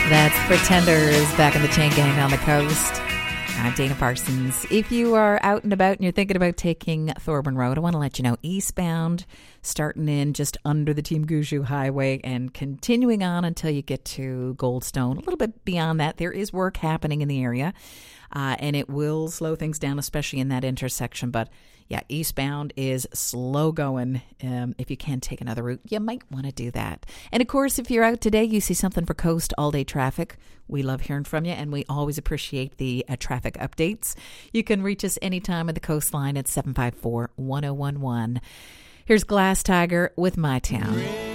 That's Pretenders back in the Chain Gang on the coast. I'm Dana Parsons. If you are out and about and you're thinking about taking Thorburn Road, I want to let you know eastbound, starting in just under the Team Gushu Highway and continuing on until you get to Goldstone. A little bit beyond that, there is work happening in the area, and it will slow things down, especially in that intersection. But yeah, eastbound is slow going. If you can take another route, you might want to do that. And of course, if you're out today, you see something for coast all-day traffic. We love hearing from you, and we always appreciate the traffic updates. You can reach us anytime at the coastline at 754-1011. Here's Glass Tiger with My Town.